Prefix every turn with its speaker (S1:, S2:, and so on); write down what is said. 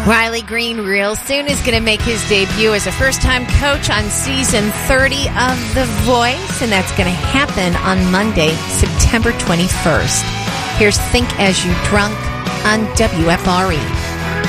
S1: Riley Green real soon is going to make his debut as a first-time coach on season 30 of The Voice, and that's going to happen on Monday, September 21st. Here's Think As You Drunk on WFRE.